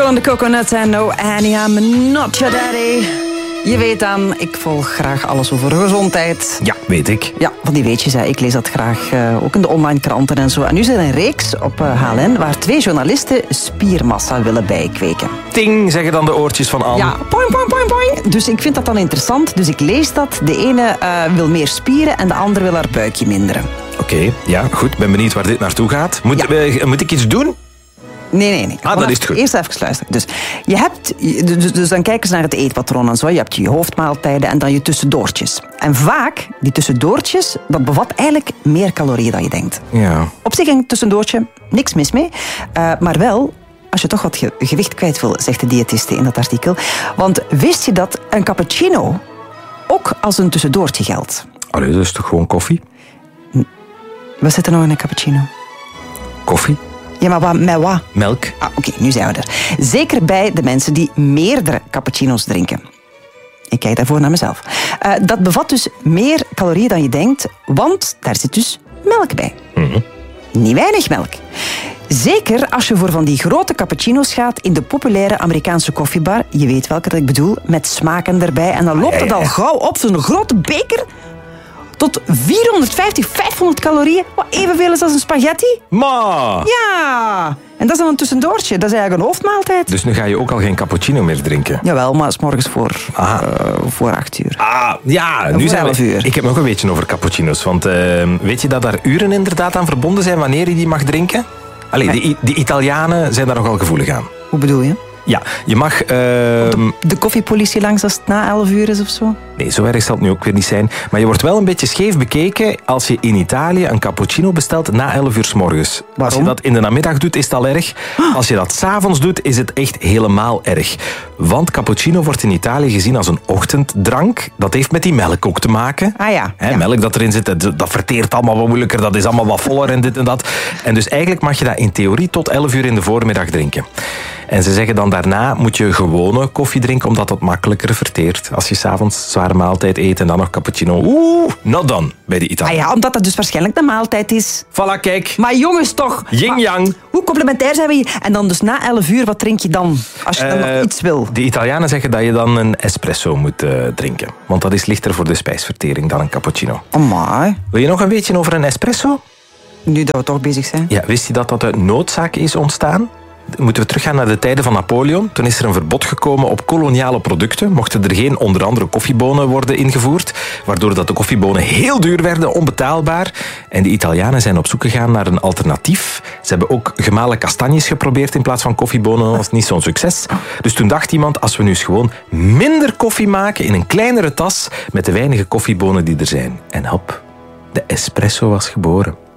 John the Coconuts en No Annie, I'm not your daddy. Je weet dan, ik volg graag alles over gezondheid. Ja, weet ik. Ja, van die weetjes. Hè. Ik lees dat graag ook in de online kranten en zo. En nu is er een reeks op HLN waar 2 journalisten spiermassa willen bijkweken. Ting, zeggen dan de oortjes van Anne. Ja, poing, poing, poing, poing. Dus ik vind dat dan interessant. Dus ik lees dat. De ene wil meer spieren en de andere wil haar buikje minderen. Oké, ja, goed. Ben benieuwd waar dit naartoe gaat. Moet ik iets doen? Nee. Dat is het goed. Eerst even luisteren. Dus, je hebt, dus dan kijken ze naar het eetpatroon en zo. Je hebt je hoofdmaaltijden en dan je tussendoortjes. En vaak, die tussendoortjes, dat bevat eigenlijk meer calorieën dan je denkt. Ja. Op zich een tussendoortje, niks mis mee. Maar wel, als je toch wat gewicht kwijt wil, zegt de diëtiste in dat artikel. Want wist je dat een cappuccino ook als een tussendoortje geldt? Allee, dat is toch gewoon koffie? Wat zit er nog in een cappuccino? Koffie? Ja, maar met wat? Melk. Oké, nu zijn we er. Zeker bij de mensen die meerdere cappuccino's drinken. Ik kijk daarvoor naar mezelf. Dat bevat dus meer calorieën dan je denkt, want daar zit dus melk bij. Mm-hmm. Niet weinig melk. Zeker als je voor van die grote cappuccino's gaat in de populaire Amerikaanse koffiebar. Je weet welke dat ik bedoel, met smaken erbij. En dan loopt het al gauw op zo'n grote beker tot 450, 500 calorieën. Wat evenveel is als een spaghetti. Ma! Ja, en dat is dan een tussendoortje. Dat is eigenlijk een hoofdmaaltijd. Dus nu ga je ook al geen cappuccino meer drinken? Jawel, maar 's morgens voor 8 uur. Ah, ja, nu voor zijn 11 uur. Ik heb nog een beetje over cappuccino's. Want weet je dat daar uren inderdaad aan verbonden zijn wanneer je die mag drinken? Allee, die Italianen zijn daar nogal gevoelig aan. Hoe bedoel je? Ja, je mag... De koffiepolitie langs als het na 11 uur is of zo? Nee, zo erg zal het nu ook weer niet zijn. Maar je wordt wel een beetje scheef bekeken als je in Italië een cappuccino bestelt na 11 uur 's morgens. Waarom? Als je dat in de namiddag doet, is het al erg. Als je dat 's avonds doet, is het echt helemaal erg. Want cappuccino wordt in Italië gezien als een ochtenddrank. Dat heeft met die melk ook te maken. Ah ja. Hè, melk dat erin zit, dat verteert allemaal wat moeilijker. Dat is allemaal wat voller en dit en dat. En dus eigenlijk mag je dat in theorie tot 11 uur in de voormiddag drinken. En ze zeggen dan daarna moet je gewone koffie drinken, omdat dat makkelijker verteert. Als je 's avonds zware maaltijd eet en dan nog cappuccino. Not done bij de Italianen. Ah ja, omdat dat dus waarschijnlijk de maaltijd is. Voilà, kijk. Maar jongens toch. Yin-yang. Hoe complementair zijn we hier? En dan dus na 11 uur, wat drink je dan? Als je dan nog iets wil. De Italianen zeggen dat je dan een espresso moet drinken. Want dat is lichter voor de spijsvertering dan een cappuccino. Amai. Wil je nog een beetje over een espresso? Nu dat we toch bezig zijn. Ja, wist je dat uit noodzaak is ontstaan? Moeten we teruggaan naar de tijden van Napoleon. Toen is er een verbod gekomen op koloniale producten. Mochten er geen onder andere koffiebonen worden ingevoerd. Waardoor dat de koffiebonen heel duur werden, onbetaalbaar. En de Italianen zijn op zoek gegaan naar een alternatief. Ze hebben ook gemalen kastanjes geprobeerd in plaats van koffiebonen. Dat was niet zo'n succes. Dus toen dacht iemand, als we nu eens gewoon minder koffie maken in een kleinere tas met de weinige koffiebonen die er zijn. En hop, de espresso was geboren.